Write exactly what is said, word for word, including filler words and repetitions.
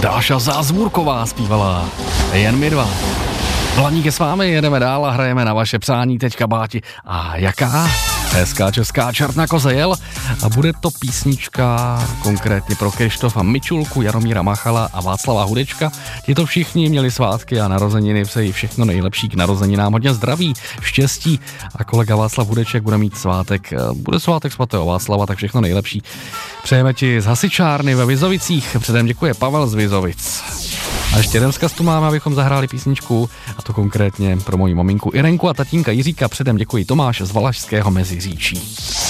Dáša Zázvůrková zpívala Jen my dva. Blaník je s vámi, jedeme dál a hrajeme na vaše přání teďka, Báti. A jaká? Hezká česká čert na koze jel a bude to písnička konkrétně pro Krištofa Mičulku, Jaromíra Machala a Václava Hudečka. Tito všichni měli svátky a narozeniny, přeji všechno nejlepší k narozeninám, hodně zdraví, štěstí a kolega Václav Hudeček bude mít svátek, bude svátek svatého Václava, tak všechno nejlepší. Přejeme ti z hasičárny ve Vizovicích, předem děkuje Pavel z Vizovic. A ještě jeden vzkaz tu máme, abychom zahráli písničku, a to konkrétně pro moji maminku Irenku a tatínka Jiříka. Předem děkuji Tomáš z Valašského Meziříčí.